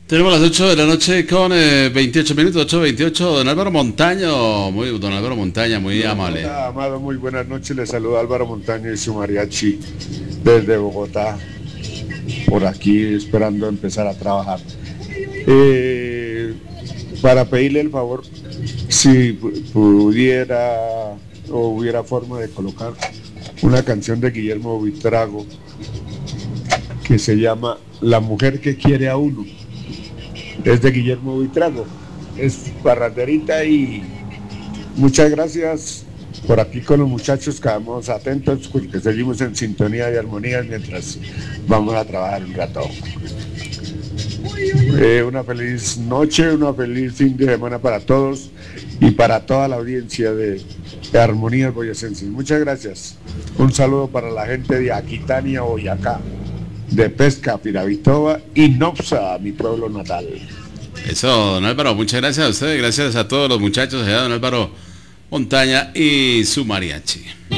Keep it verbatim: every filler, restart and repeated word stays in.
Tenemos las ocho de la noche con eh, veintiocho minutos, ocho veintiocho. Don Álvaro Montaño, muy, don Álvaro Montaña, muy amable. Hola, Amado, muy buenas noches. Les saluda Álvaro Montaño y su mariachi desde Bogotá, por aquí esperando empezar a trabajar. Eh, para pedirle el favor, si pudiera o hubiera forma de colocar una canción de Guillermo Buitrago que se llama La mujer que quiere a uno. Es de Guillermo Buitrago, es parranderita y muchas gracias. Por aquí con los muchachos quedamos atentos porque seguimos en sintonía y armonía mientras vamos a trabajar un rato. Eh, una feliz noche, una feliz fin de semana para todos y para toda la audiencia de, de Armonías Boyacenses. Muchas gracias. Un saludo para la gente de Aquitania, Boyacá, de Pesca, Piravitoba y Nopsa, mi pueblo natal. Eso, don Álvaro, muchas gracias a ustedes, gracias a todos los muchachos allá, don Álvaro Montaña y su mariachi.